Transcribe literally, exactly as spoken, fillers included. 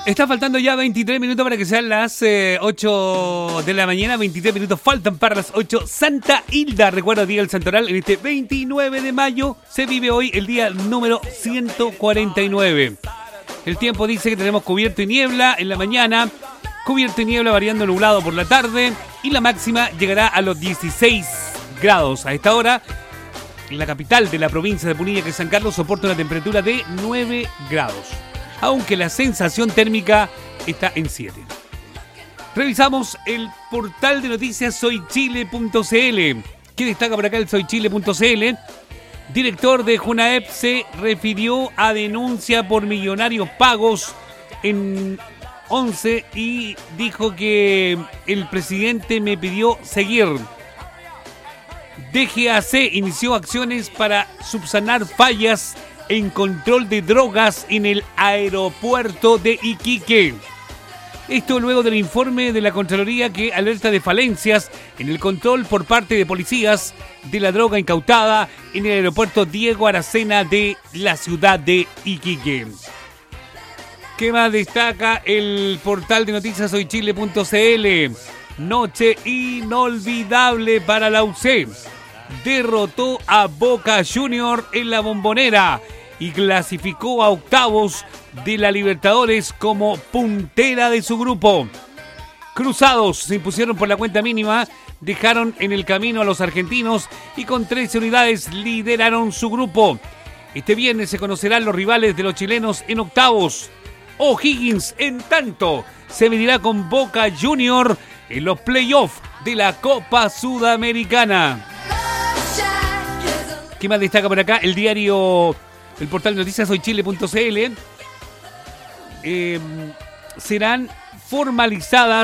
Está faltando ya veintitrés minutos para que sean las eh, ocho de la mañana. veintitrés minutos faltan para las ocho. Santa Hilda, recuerda Día del Santoral, en este veintinueve de mayo. Se vive hoy el día número ciento cuarenta y nueve. El tiempo dice que tenemos cubierto y niebla en la mañana, cubierto y niebla variando nublado por la tarde, y la máxima llegará a los dieciséis grados. A esta hora, en la capital de la provincia de Punilla, que es San Carlos, soporta una temperatura de nueve grados. Aunque la sensación térmica está en siete. Revisamos el portal de noticias soy chile punto c l. ¿Qué destaca por acá el soy chile punto c l? Director de Junaep se refirió a denuncia por millonarios pagos en once y dijo que el presidente me pidió seguir. D G A C inició acciones para subsanar fallas en control de drogas en el aeropuerto de Iquique. Esto luego del informe de la Contraloría que alerta de falencias en el control por parte de policías de la droga incautada en el aeropuerto Diego Aracena de la ciudad de Iquique. ¿Qué más destaca el portal de noticias soy chile punto c l? Noche inolvidable para la U C. Derrotó a Boca Junior en la Bombonera y clasificó a octavos de la Libertadores como puntera de su grupo. Cruzados se impusieron por la cuenta mínima, dejaron en el camino a los argentinos y con trece unidades lideraron su grupo. Este viernes se conocerán los rivales de los chilenos en octavos. O'Higgins, en tanto, se medirá con Boca Junior en los playoffs de la Copa Sudamericana. ¿Qué más destaca por acá? El diario... El portal de noticias soy chile punto c l. Eh, serán formalizadas